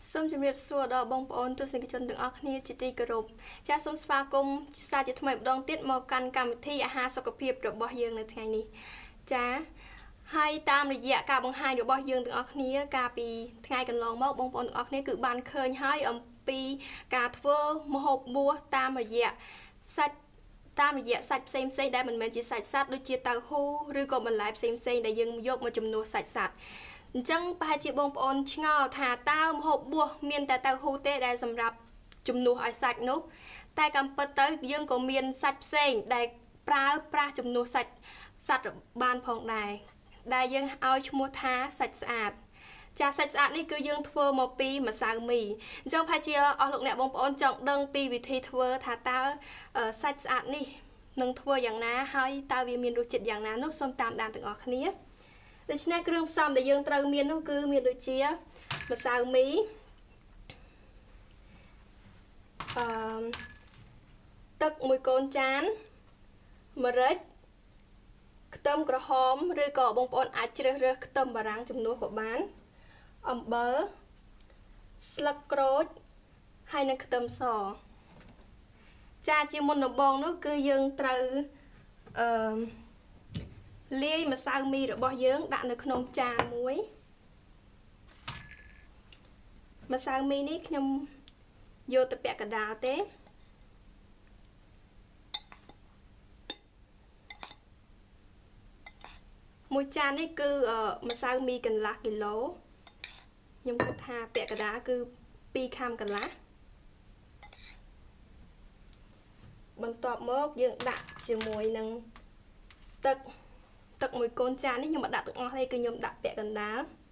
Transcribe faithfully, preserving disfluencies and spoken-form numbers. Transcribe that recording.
សូមជម្រាបសួរដល់បងប្អូនទស្សនិកជនទាំងអស់គ្នាជាទីគោរពចាសសូមស្វាគមន៍សាជាថ្មីម្ដងទៀតមកកាន់កម្មវិធីអាហារសុខភាពរបស់យើងនៅថ្ងៃនេះចាហើយតាមរយៈការបង្ហាញរបស់យើងទាំងអស់គ្នាកាលពីថ្ងៃកន្លងមកបងប្អូនទាំងអស់គ្នាគឺបានឃើញហើយអំពីការធ្វើម្ហូបបួសតាមរយៈសាច់តាមរយៈសាច់ផ្សេងផ្សេងដែលមិនមែនជាសាច់សត្វដូចជាតៅហ៊ូឬក៏បន្លែផ្សេងផ្សេងដែលយើងយកមកជំនួសសាច់សត្វអញ្ចឹងប្រហែលជាបងប្អូនឆ្ងល់ថាតើម្ហូបបួសមានតែតៅហ៊ូទេដែលសម្រាប់ជំនួសឲ្យសាច់នោះតែកំពិតទៅយើងក៏មានសាច់ផ្សេងដែលប្រើប្រាស់ជំនួសសាច់សត្វបានផងដែរដែលយើងឲ្យឈ្មោះថាសាច់ស្អាតចាសាច់ស្អាតនេះគឺយើងធ្វើមកពីម្សៅមីអញ្ចឹងប្រហែលជាអស់លោកអ្នកបងប្អូនចង់ដឹងពីវិធីធ្វើថាតើសាច់ស្អាតនេះនឹងធ្វើយ៉ាងណាហើយតើវាមានរសជាតិយ៉ាងណានោះសូមតាមដានទាំងអស់គ្នាដូច្នេះគ្រឿងផ្សំដែលយើងត្រូវមាននោះគឺមានដូចជាម្សៅមីអឺទឹកមួយកូនចានម្រេចខ្ទឹមក្រហមឬក៏បងប្អូនអាចជ្រើសរើសខ្ទឹមបារាំងជំនួសក៏បានអំបិលស្លឹកក្រូចហើយនិងខ្ទឹមសចាជាមុនដំបូងនោះគឺយើងត្រូវអឺលាយម្សៅមីរបស់យើងដាក់នៅក្នុងចានមួយម្សៅមីនេះខ្ញុំយកទៅពាក់កណ្ដាលទេមួយចាននេះគឺម្សៅមីកន្លះគីឡូខ្ញុំគិតថាពាក់កណ្ដាលគឺពីរខាំកន្លះបន្ទាប់មកយើងដាក់ជាមួយនឹងទឹកទឹកមួយកូនចាននេះខ្ញុំមិនដាក់ទាំងអស់ទេគឺខ្ញុំដាក់ពាក់កណ្ដាល